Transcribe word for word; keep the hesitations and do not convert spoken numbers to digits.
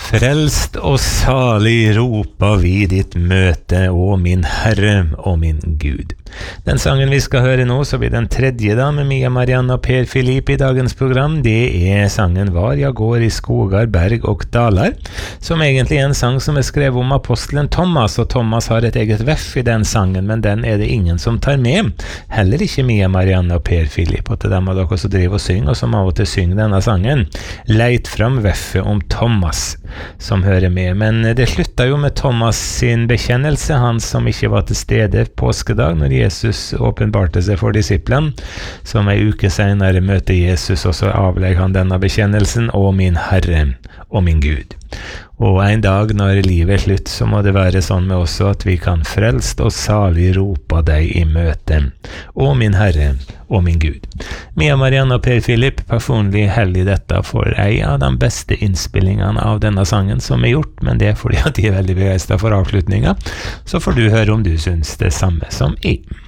Frelst og salig ropa vi ditt møte, å min Herre og min Gud. Den sangen vi skal høre nå, så blir den tredje da, med Mia Marianne og Per Filip i dagens program. Det er sangen Var jeg går i skogar, berg og dalar, som egentlig er en sang som er skrevet om apostelen Thomas, og Thomas har et eget veff i den sangen, men den er det ingen som tar med. Heller ikke Mia Marianne og Per Filip, og til dem av dere som driver og synger, og som av og til synger denne sangen. Leit fram veffet om Thomas, som hører med. Men det slutta jo med Thomas sin bekjennelse, han som ikke var til stede påskedag når Jesus åpenbarte seg for disiplene, som ei uke senere møter Jesus, og så avlegger han denne bekjennelsen, å min Herre og min Gud. Og en dag når livet er slutt, så må det være sånn med oss at vi kan frelst og salig ropa deg i møte, å min Herre og min Gud. Mia Marianne og Per Filip personlig heldig dette for ei av de beste innspillingene av denne sangen som er gjort, men det er fordi at de er veldig begeistret for avslutningen, så får du høre om du synes det samme som jeg.